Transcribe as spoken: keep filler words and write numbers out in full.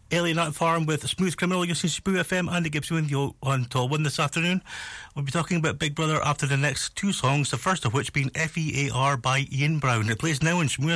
Alien Ant Farm with Smooth Criminal. You're listening to Spoo F M. Andy Gibson with you on Till one this afternoon. We'll be talking about Big Brother after the next two songs, the first of which being F E A R by Ian Brown. It plays now on Smooth